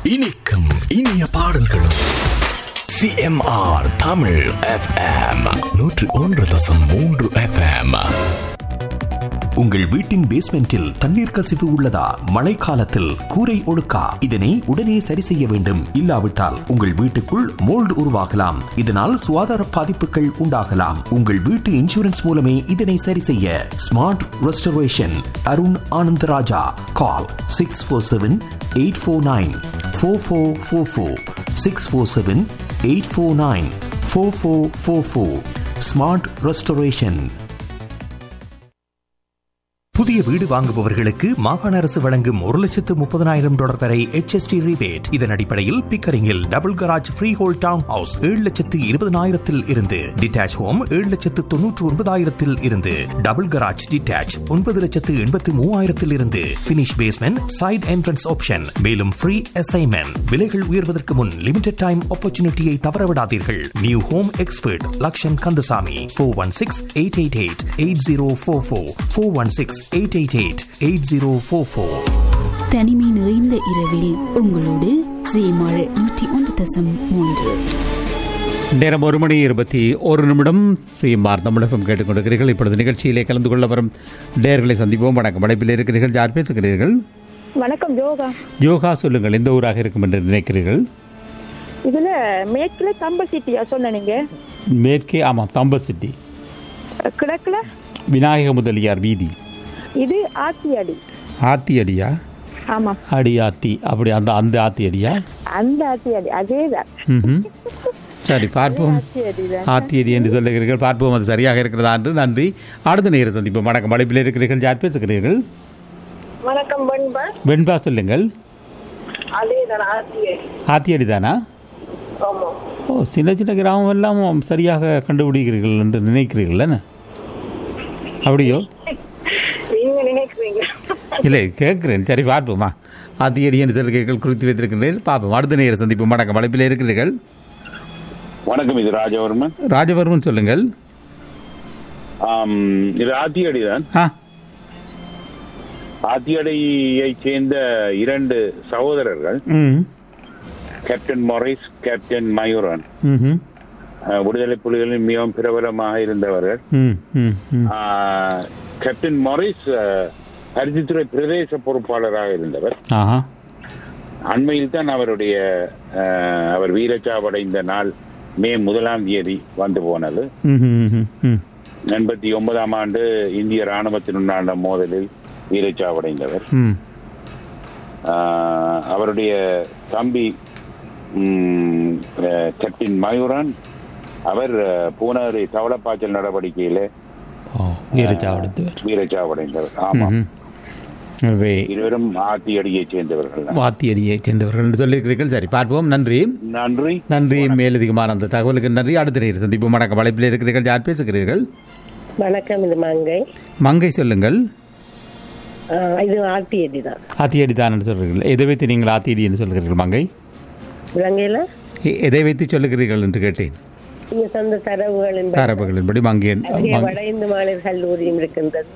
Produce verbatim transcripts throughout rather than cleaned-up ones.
இனிக்கும் இனிய பாடல்களும் சிஎம்ஆர் தமிழ் எஃப்எம் நூற்று ஒன்று தசம் மூன்று எஃப்எம். உங்கள் வீட்டின் பேஸ்மெண்டில் தண்ணீர் கசிவு உள்ளதா? மழைக்காலத்தில் கூரை ஒழுக்கா? இதனை உடனே சரி செய்ய வேண்டும். இல்லாவிட்டால் உங்கள் வீட்டுக்குள் மோல்டு உருவாகலாம். இதனால் சுகாதார பாதிப்புகள் உண்டாகலாம். உங்கள் வீட்டு இன்சூரன்ஸ் மூலமே இதனை சரி செய்ய. Smart restoration Arun Anandaraja. கால் six four seven eight four nine four four four four six four seven eight four nine four four four four. Smart restoration. புதிய வீடு வாங்குபவர்களுக்கு மாகாண அரசு வழங்கும் ஒரு லட்சத்து முப்பதனாயிரம் டாலர் வரை H S T ரிபேட். இதன் அடிப்படையில் பிக்கரிங்கில் double garage free whole down house ஏழு லட்சத்து இருபதனாயிரத்தில் இருந்து, டிட்டாச் ஹோம் ஏழு லட்சத்து தொன்னூற்று ஒன்பதாயிரத்தில் இருந்து, டபுள் கராஜ் டிட்டாச் ஒன்பது லட்சத்து எண்பத்து மூவாயிரத்தில் இருந்து, finish basement side entrance option. மேலும் ஃப்ரீ அசைன்மெண்ட். விலைகள் உயர்வதற்கு முன் லிமிடெட் டைம் ஆப்பர்ச்சுனிட்டியை தவறவிடாதீர்கள். New home expert Lakshan Kandasamy. Four one six eight eight eight eight zero four four four one six eight eight eight eight zero four four. தனிமை நிறைந்த இரவில் உங்களோடு சீமாழ் நூற்றி ஒன்று தசம் மூன்று. நேரம் ஒரு மணி இருபத்தி ஒரு நிமிடம். சீமார் தமிழகம் கேட்டுக்கொண்டிருக்கிறீர்கள். இப்பொழுது நிகழ்ச்சியிலே கலந்து கொள்ள வரும் நேயர்களை சந்திப்போம். வணக்கம். அழைப்பில் இருக்கிறீர்கள். யார் பேசுகிறீர்கள்? வணக்கம். யோகா. யோகா, சொல்லுங்கள். எந்த ஊராக இருக்கும் என்று நினைக்கிறீர்கள்? இதுல மேற்குல தம்ப சிட்டியா சொன்ன நீங்க? மேற்கே, ஆமாம், தம்ப சிட்டி. கிழக்குல விநாயக முதலியார் வீதி. இது ஆத்தி அடி. ஆத்தி அடியா? ஆமா, அடி ஆத்தி. அப்படி அந்த அந்த ஆத்தி அடியா? அந்த ஆத்தி அடி அதேதான். ம், சரி, பார்ப்போம். ஆத்தி அடி என்று சொல்லுகிறீர்கள். பார்ப்போம் அது சரியாக இருக்கிறதா என்று. நன்றி. அடுத்த நேரம் சந்திப்போம். வணக்கம். அழைப்பில் இருக்கிறீர்கள். யார் பேசுகிறீர்கள்? வணக்கம். வெண்பா. வெண்பா, சொல்லுங்கள். அதேதான் ஆத்தி அடி. ஆத்தி அடி தானா? ஆமா. ஓ, சின்ன சின்ன கிராமம் எல்லாம் சரியாக கண்டுபிடிக்கிறீர்கள் என்று நினைக்கிறீர்கள் என்ன? அப்படியோ? இல்லை, கேட்குறேன். சரி, பார்ப்போமா. ஆத்தி அடி என்று சொல்லுகிறீர்கள், குறித்து வைத்திருக்கிறீர்கள். பார்ப்போம். அடுத்த நேரம் சந்திப்போம். வணக்கம். அழைப்பில் இருக்கிறீர்கள். வணக்கம். இது ராஜவர்மன். ராஜவர்மன், சொல்லுங்கள். இது ஆத்தியடி தான். ஆ, ஆத்தியடியை சேர்ந்த இரண்டு சகோதரர்கள், கேப்டன் மொரிஸ், கேப்டன் மயூரன், விடுதலை புலிகளில் மிகவும் பிரபலமாக இருந்தவர்கள். கேப்டன் மொரிஸ் பருத்தித்துறை பிரதேச பொறுப்பாளராக இருந்தவர். அண்மையில் தான் அவருடைய அவர் வீரச்சாவடைந்த நாள் மே முதலாம் தேதி வந்து போனது. எண்பத்தி ஒன்பதாம் ஆண்டு இந்திய ராணுவத்தினுண்டான மோதலில் வீரச்சாவடைந்தவர். அவருடைய தம்பி கேப்டன் மயூரன், அவர் பூனரி தவளப்பாய்ச்சல் நடவடிக்கையில வீரச்சாவடைந்தவர். ஆமாம், இருவரும் ஆத்தியடியை சேர்ந்தவர்கள். ஆத்தியடியை சேர்ந்தவர்கள் என்று சொல்லியிருக்கிறீர்கள். சரி, பார்ப்போம். நன்றி. நன்றி. நன்றி. மேலதிகமான அந்த தகவலுக்கு நன்றி. அடுத்த நேரம் சந்திப்போம். வணக்கம். அழைப்பில் இருக்கிறீர்கள். யார் பேசுகிறீர்கள்? வணக்கம். இது மங்கை. மங்கை, சொல்லுங்கள். இது ஆத்தியடி தான். ஆத்தியடி தான் என்று சொல்கிறீர்கள். எதை வைத்து நீங்கள் ஆத்தியடி என்று சொல்கிறீர்கள் மங்கை? இலங்கையில எதை வைத்து சொல்லுகிறீர்கள் என்று கேட்டேன். தரவுகளின்படி மங்கேன் வட இந்து மகளிர் கல்லூரியும் இருக்கின்றது.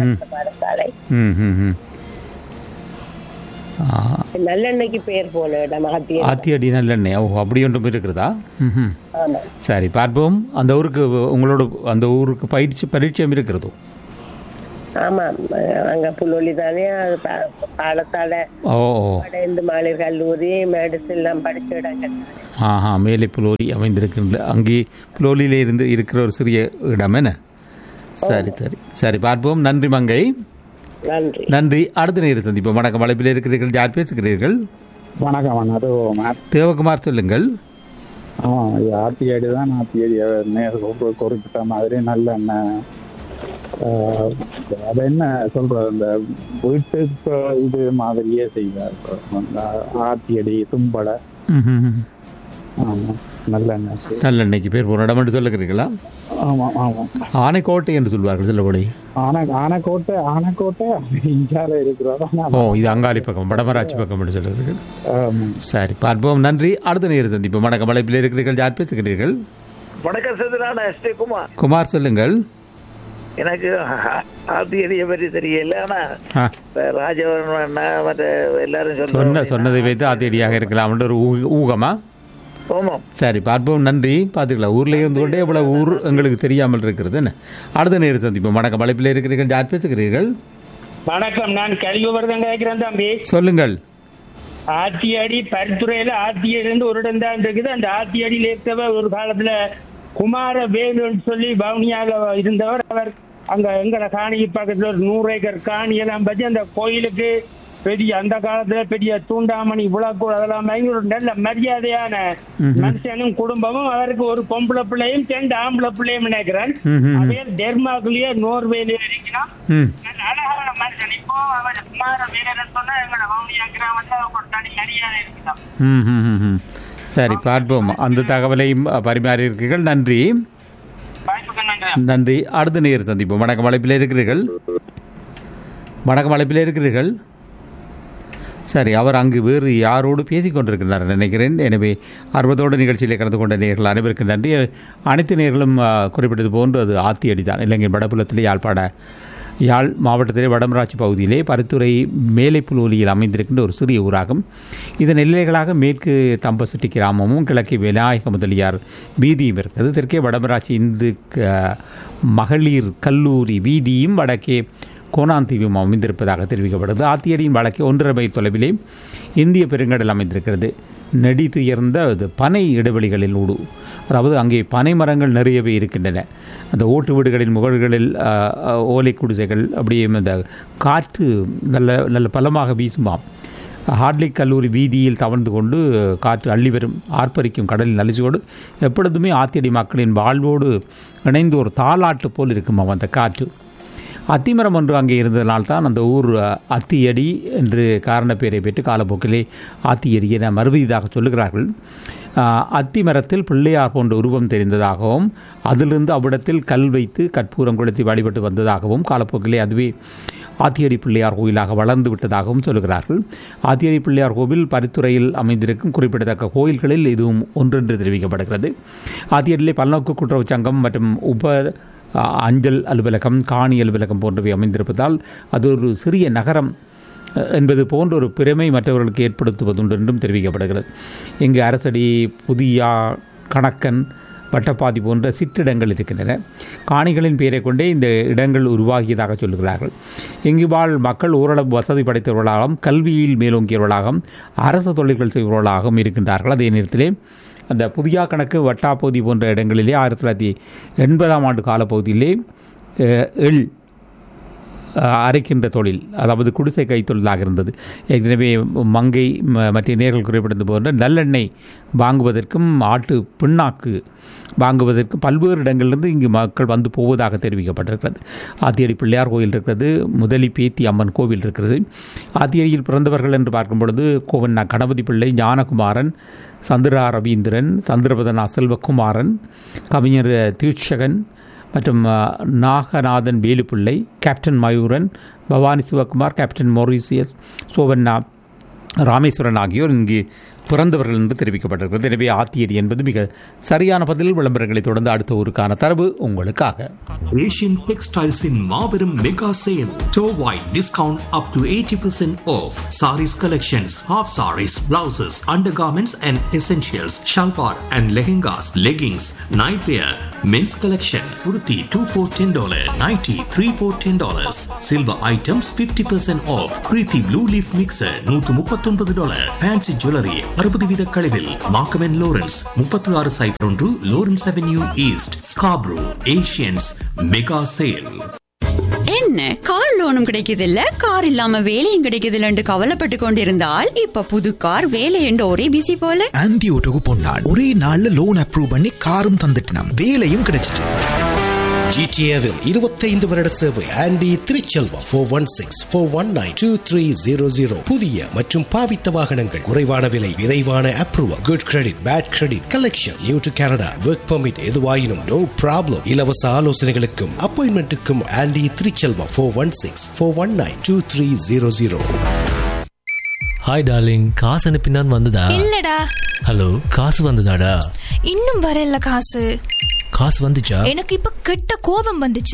நல்லெண்ணெய்க்கு பேர் போன இடம் ஆத்தியடி. நல்லெண்ணெய். ஓ, அப்படி ஒன்றும் இருக்கிறதா? சரி, பார்ப்போம். அந்த ஊருக்கு உங்களோட அந்த ஊருக்கு பயிற்சி பரீட்சையும் இருக்கிறதோ? ஆமா, அங்க புல்லொலி தானே. பாலத்தால ஓ வட இந்து மகளிர் கல்லூரி மெடிசன் எல்லாம் படிச்ச இடங்கள். ஆஹா, மேலே புலோலி அமைந்திருக்கின்ற அங்கே புலோலியில இருந்து இருக்கிற ஒரு சிறிய இடம் என்ன? சரி சரி சரி, பார்ப்போம். நன்றி மங்கை. நன்றி. நன்றி. அடுத்த நேரம் சந்திப்போம். வணக்கம். அழைப்பில் இருக்கிறீர்கள். யார் பேசுகிறீர்கள்? வணக்கம். தேவகுமார், சொல்லுங்கள். ஆமாம், இது ஆத்தியடி தான். ஆத்தியடி குறிப்பிட்ட மாதிரி நல்ல அது என்ன சொல்றது, இந்த வீட்டுக்கு இது மாதிரியே செய்வார். ஆத்தியடி, தும்படை. ஆமா, நல்லெண்ணெய். நல்லெண்ணெய்க்கு பேர் ஒரு இடம் என்று சொல்லுகிறீர்களா? ஆமாம் ஆமாம். ஆனைக்கோட்டை என்று சொல்வார்கள் சிலபடி. ஆனை ஆனைக்கோட்டை ஆனைக்கோட்டை இந்தியாவில் இருக்கிறதா? ஓ, இது அங்காளி பக்கம், வடமராட்சி பக்கம் என்று சொல்லுகிறீர்கள். சரி, பார்ப்போம். நன்றி. அடுத்த நேரம் சந்திப்போம். வணக்கம். அழைப்பில் இருக்கிறீர்கள். யார் பேசுகிறீர்கள்? வணக்கம். குமார். குமார், சொல்லுங்கள். எனக்கு ஆத்தியடியை பற்றி தெரியல. ஆனா ராஜவர்மன் மற்ற எல்லாரும் சொன்ன சொன்னதை வைத்து ஆத்தியடியாக இருக்கலாம் ஒரு ஊகமா? சரி, பார்ப்போம். நன்றி. பார்த்துக்கலாம், ஊர்லேயே இருந்து கொண்டே இவ்வளவு ஊர் எங்களுக்கு தெரியாமல் இருக்கிறது. என்ன அடுத்த நேரம் சந்திப்போம். வணக்கம், அழைப்பில் இருக்கிறீர்கள், யார் பேசுகிறீர்கள்? வணக்கம், நான் கலிவர்தன் கேட்கிறேன் தம்பி. சொல்லுங்கள். ஆத்தியடி பரிந்துரையில ஆத்தியடி இருந்து ஒரு இடம் தான் இருக்குது. அந்த ஆத்தியடியில் இருந்தவர் ஒரு காலத்துல குமார வேலுன்னு சொல்லி பவுனியால இருந்தவர். அவர் அங்க எங்கட காணிக்கு பக்கத்துல ஒரு நூறு ஏக்கர் காணி எல்லாம் பற்றி அந்த கோயிலுக்கு பெரிய அந்த காலத்துல பெரிய தூண்டாமணி விழாக்கூ அதெல்லாம் ஒரு நல்ல மரியாதையான மனுஷனும் குடும்பமும். அவருக்கு ஒரு பொம்பளை பிள்ளையும் ரெண்டு ஆம்பளை பிள்ளையும் நினைக்கிறேன். அதே டென்மார்க்லயே நோர்வேலயே இருக்கிறான். அழகான மனுஷன். இப்போ அவர் குமார வேலன் சொன்னா எங்களோட வவுனியா கிராமத்துல ஒரு தனி மரியாதை இருக்குதான். சரி, பார்ப்போம். அந்த தகவலையும் பரிமாறி இருக்கிறீர்கள். நன்றி. நன்றி. அடுத்த நேரம் சந்திப்போம். வணக்கம், அழைப்பில் இருக்கிறீர்கள். வணக்கம், அழைப்பில் இருக்கிறீர்கள். சரி, அவர் அங்கு வேறு யாரோடு பேசிக் கொண்டிருக்கிறார் நினைக்கிறேன். எனவே அறுபதோடு நிகழ்ச்சியிலே கலந்து கொண்ட நேர்கள் அனைவருக்கும் நன்றி. அனைத்து நேர்களும் குறிப்பிட்டது போன்று அது ஆத்தியடி தான். இலங்கை வடபுலத்திலே யாழ்ப்பாண யாழ் மாவட்டத்திலே வடமராட்சி பகுதியிலே பருத்துறை மேலைப்புலோலியில் அமைந்திருக்கின்ற ஒரு சிறிய ஊராகும். இதன் எல்லைகளாக மேற்கு தம்பசெட்டி கிராமமும் கிழக்கே விநாயக முதலியார் வீதியும் இருக்கிறது. தெற்கே வடமராட்சி இந்து மகளிர் கல்லூரி வீதியும் வடக்கே கோணாந்தீவும் அமைந்திருப்பதாக தெரிவிக்கப்படுது. ஆத்தியடியின் வழக்கே ஒன்றரை மைல் தொலைவிலே இந்திய பெருங்கடல் அமைந்திருக்கிறது. நெடி துயர்ந்த பனை இடைவெளிகளில் ஊடு, அதாவது அங்கே பனை மரங்கள் நிறையவே இருக்கின்றன. அந்த ஓட்டு வீடுகளின் முகழ்களில் ஓலை குடிசைகள், அப்படியே அந்த காற்று நல்ல நல்ல பலமாக வீசுமாம். ஹார்ட்லிக் கல்லூரி வீதியில் தவழ்ந்து கொண்டு காற்று அள்ளி வரும் ஆர்ப்பரிக்கும் கடலின் அலிசோடு எப்பொழுதுமே ஆத்தியடி மக்களின் வாழ்வோடு இணைந்து ஒரு தாலாட்டு போல் இருக்குமாம் அந்த காற்று. அத்திமரம் ஒன்று அங்கே இருந்ததனால்தான் அந்த ஊர் அத்தியடி என்று காரணப்பேரை பெற்று காலப்போக்கிலே ஆத்தியடி என மறுபடியதாக சொல்லுகிறார்கள். அத்திமரத்தில் பிள்ளையார் போன்ற உருவம் தெரிந்ததாகவும் அதிலிருந்து அவ்விடத்தில் கல் வைத்து கற்பூரம் கொளுத்தி வழிபட்டு வந்ததாகவும் காலப்போக்கிலே அதுவே ஆத்தியடி பிள்ளையார் கோயிலாக வளர்ந்து விட்டதாகவும் சொல்கிறார்கள். ஆத்தியடி பிள்ளையார் கோவில் பரித்துறையில் அமைந்திருக்கும் குறிப்பிடத்தக்க கோயில்களில் இதுவும் ஒன்றென்று தெரிவிக்கப்படுகிறது. ஆத்தியடியிலே பல்நோக்கு கூட்டுறவு சங்கம் மற்றும் உப அஞ்சல் அலுவலகம், காணி அலுவலகம் போன்றவை அமைந்திருப்பதால் அது ஒரு சிறிய நகரம் என்பது போன்ற ஒரு பெருமை மற்றவர்களுக்கு ஏற்படுத்துவதுண்டு என்றும் தெரிவிக்கப்படுகிறது. இங்கு அரசடி, புதியா, கணக்கன், வட்டப்பாதி போன்ற சிற்றிடங்கள் இருக்கின்றன. காணிகளின் பெயரை கொண்டே இந்த இடங்கள் உருவாகியதாக சொல்லுகிறார்கள். இங்கு வாழ் மக்கள் ஓரளவு வசதி படைத்தவர்களாகவும் கல்வியில் மேலோங்கியவர்களாகவும் அரசு தொழில்கள் செய்பவர்களாகவும் இருக்கின்றார்கள். அதே நேரத்திலே அந்த புதியா, கணக்கு, வட்டாப்பகுதி போன்ற இடங்களிலே ஆயிரத்தி தொள்ளாயிரத்தி எண்பதாம் ஆண்டு காலப்பகுதியிலே எள் அரைக்கின்ற தொழில், அதாவது குடிசை கைத்தொழிலாக இருந்தது. ஏற்கனவே மங்கை மற்ற நேர்கள் குறிப்பிட்டது போன்ற நல்லெண்ணெய் வாங்குவதற்கும் ஆட்டு பிண்ணாக்கு வாங்குவதற்கு பல்வேறு இடங்களிலிருந்து இங்கு மக்கள் வந்து போவதாக தெரிவிக்கப்பட்டிருக்கிறது. ஆத்தியடி பிள்ளையார் கோயில் இருக்கிறது. முதலி பேத்தி அம்மன் கோவில் இருக்கிறது. ஆத்தியடியில் பிறந்தவர்கள் என்று பார்க்கும் பொழுது கோவண்ணா கணபதி பிள்ளை, ஞானகுமாரன், சந்திரா ரவீந்திரன், சந்திரபதனா செல்வகுமாரன், கவிஞர் தீட்சகன் மற்றும் Naganathan Velupillai, captain Mayuran, Bhavani Sivakumar, captain Mauritius, சோவண்ணா Rameswaran ஆகியோர் இங்கு பிறந்தவர்கள் என்று தெரிவிக்கப்பட்டிருக்கிறது. எனவே ஆத்தியடி என்பது மிக சரியான பதில். விளம்பரங்களை தொடர்ந்து அடுத்த ஊருக்கான தரவு உங்களுக்காக. ஏஷியன் டெக்ஸ்டைல்ஸின் மாபெரும் mega sale, store white discount up to eighty percent of. Saris collections, half saris, blouses, undergarments and essentials, ஷால்பார் and lehengas, leggings, night wear, men's collection, kurti two four ten dollar, nightie three four ten dollars, silver items fifty percent of. Preethi blue leaf mixer நூற்று முப்பத்தொன்பது dollar. Fancy jewellery அறுபது வீத கழிவில். Markham and Lawrence முப்பத்தி ஆறு சைபர் ஒன்று Lawrence avenue east, Scarborough. Asians mega sale. என்ன car லோனும் கிடைக்குது இல்ல, கார் இல்லாம வேலையும் கிடைக்குது இல்லன்னு கவலைப்பட்டு கொண்டிருந்தால் இப்ப புது கார், வேலை என்று ஒரே பிசி போல. ஆன்டி ஓட்டோக்கு போனான், ஒரே நாள்ல லோன் அப்ரூவ் பண்ணி காரும் தந்துட்டான், வேலையும் கிடைச்சிட்டு. ஜிடிஏவில் இருபத்தைந்து வருட சேவை. Aunty Thiruchelvam four one six four one nine two three zero zero. புதிய மற்றும் பாவித்த வாகனங்கள், குறைவான விலை, விரைவான approval, good credit, bad credit, collection, new to Canada, work permit, எதுவாயினும் நோ ப்ராப்ளம். இலவச ஆலோசனைகளுக்கும் அப்பாயின்மெண்ட்டுக்கும் aunty Thiruchelvam four one six four one nine two three zero zero. Hi darling, காசு அனுப்பினான் வந்ததா? இல்லடா. ஹலோ, காசு வந்ததாடா? இன்னும் வரல காசு. காசு வந்துச்சா? எனக்கு இப்ப கெட்ட கோபம் வந்துச்சு.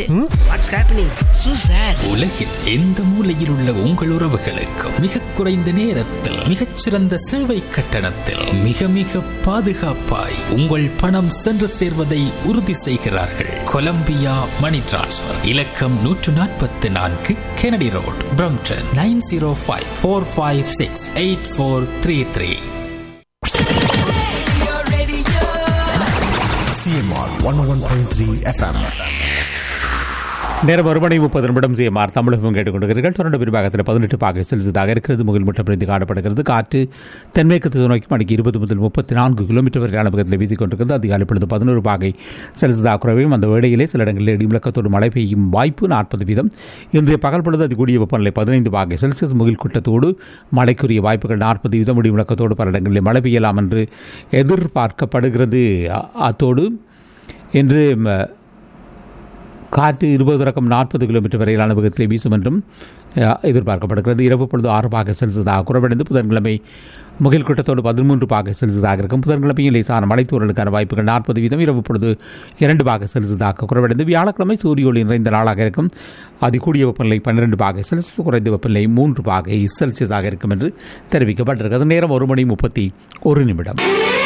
உலகில் எந்த மூலையில் உள்ள உங்கள் உறவுகளுக்கு மிக குறைந்த நேரத்தில் மிகச்சிறந்த சேவை கட்டணத்தில் மிக மிக பாதுகாப்பாய் உங்கள் பணம் சென்று சேர்வதை உறுதி செய்கிறார்கள். கொலம்பியா மணி டிரான்ஸ்ஃபர் இலக்கம் நூற்று நாற்பத்தி நான்கு Kennedy road Brampton nine zero five four five six eight four three three. C M R one oh one point three F M. நேரம் ஒரு மணி முப்பது நிமிடம் சிஎம்ஆர் தமிழகம் கேட்டுக்கொண்டிருக்கிறீர்கள். தொடர்ந்து பிரிவாகத்தில் பதினெட்டு பாகை செலுத்ததாக இருக்கிறது. முகில் முட்டம் பிரிந்து காணப்படுகிறது. காற்று தென்மேற்கு திசை நோக்கி மணிக்கு இருபது முதல் முப்பத்தி நான்கு கிலோமீட்டர் வரையான வேகத்தில் வீசிக் கொண்டிருக்கிறது. அதிகாலை பொழுது பதினோரு பாகை செலுத்ததாக குறைவையும் அந்த வேளையிலே சில இடங்களில் இடி முழக்கத்தோடு மழை பெய்யும் வாய்ப்பு நாற்பது வீதம். இன்றைய பகல் பொழுது அது கூடிய வெப்பநிலை பதினைந்து பாகை செல்சியஸ். முகில் கூட்டத்தோடு மழைக்குரிய வாய்ப்புகள் நாற்பது வீதம். இடி முழக்கத்தோடு பல இடங்களில் மழை பெய்யலாம் என்று எதிர்பார்க்கப்படுகிறது. அத்தோடு இன்று காற்று இருபது ரகம் நாற்பது கிலோமீட்டர் வரையிலான வேகத்தில் வீசும் என்றும் எதிர்பார்க்கப்படுகிறது. இரவு பொழுது ஆறு பாகை செல்சியஸாக குறைவடைந்து புதன்கிழமை முகில் கூட்டத்தோடு பதிமூன்று பாகை செல்சியஸாக இருக்கும். புதன்கிழமையில் லேசான மழைத்தூரலுக்கான வாய்ப்புகள் நாற்பது வீதம். இரவு பொழுது இரண்டு பாகை செல்சியஸாக குறைவடைந்து வியாழக்கிழமை சூரிய ஒளி நிறைந்த நாளாக இருக்கும். அதிகூடிய வெப்பநிலை பன்னிரண்டு பாகை செல்சியஸ், குறைந்த வெப்பநிலை மூன்று பாகை செல்சியஸாக இருக்கும் என்று தெரிவிக்கப்பட்டிருக்கிறது. நேரம் ஒரு மணி முப்பத்தி ஒரு நிமிடம்.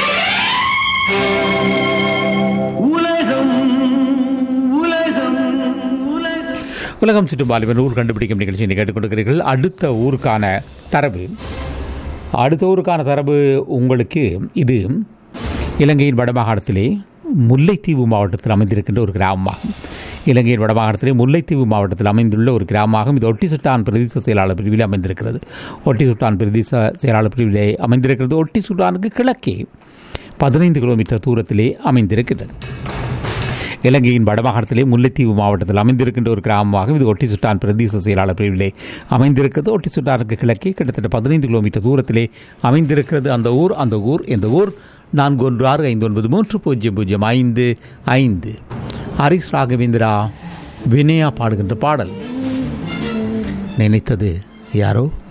உலகம் சுற்றும் வாலிபன் ஊர் கண்டுபிடிக்கும் நிகழ்ச்சியை கேட்டுக்கொண்டிருக்கிறீர்கள். அடுத்த ஊருக்கான தரவு அடுத்த ஊருக்கான தரவு உங்களுக்கு இது இலங்கையின் வடமாகாணத்திலே முல்லைத்தீவு மாவட்டத்தில் அமைந்திருக்கின்ற ஒரு கிராமமாகும். இலங்கையின் வடமாகாணத்திலே முல்லைத்தீவு மாவட்டத்தில் அமைந்துள்ள ஒரு கிராமமாகும். இது ஒட்டி சுட்டான் பிரதேச செயலாளர் பிரிவில் அமைந்திருக்கிறது. ஒட்டி சுட்டான் பிரதேச செயலாளர் பிரிவிலே அமைந்திருக்கிறது. ஒட்டி சுட்டானுக்கு கிழக்கே பதினைந்து கிலோமீட்டர் தூரத்திலே அமைந்திருக்கிறது. இலங்கையின் வடமாகாணத்திலே முல்லைத்தீவு மாவட்டத்தில் அமைந்திருக்கின்ற ஒரு கிராமமாகும். இது ஒட்டி சுட்டான் பிரதேச செயலாளர் பிரிவிலே அமைந்திருக்கிறது. ஒட்டி சுட்டானுக்கு கிழக்கே கிட்டத்தட்ட பதினைந்து கிலோமீட்டர் தூரத்திலே அமைந்திருக்கிறது அந்த ஊர். அந்த ஊர் இந்த ஊர் நான்கு ஒன்று ஆறு ஐந்து ஒன்பது மூன்று பூஜ்ஜியம் பூஜ்ஜியம் ஐந்து ஐந்து. ஹரிஸ் ராகவேந்திரா வினயா பாடுகின்ற பாடல் நினைத்தது யாரோ.